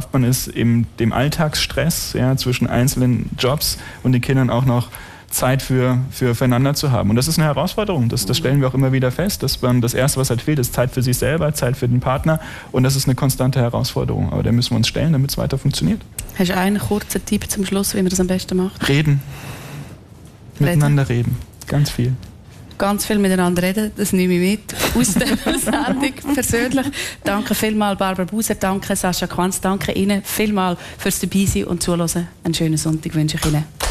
schafft man es, eben dem Alltagsstress zwischen einzelnen Jobs und den Kindern auch noch Zeit füreinander zu haben. Und das ist eine Herausforderung. Das stellen wir auch immer wieder fest, dass man das Erste, was halt fehlt, ist Zeit für sich selber, Zeit für den Partner. Und das ist eine konstante Herausforderung. Aber der müssen wir uns stellen, damit es weiter funktioniert. Hast du einen kurzen Tipp zum Schluss, wie man das am besten macht? Reden. Miteinander reden. Ganz viel. Ganz viel miteinander reden, das nehme ich mit aus der Sendung persönlich. Danke vielmals Barbara Buser, danke Sascha Quanz, danke Ihnen vielmals fürs Dabeisein und Zuhören. Einen schönen Sonntag wünsche ich Ihnen.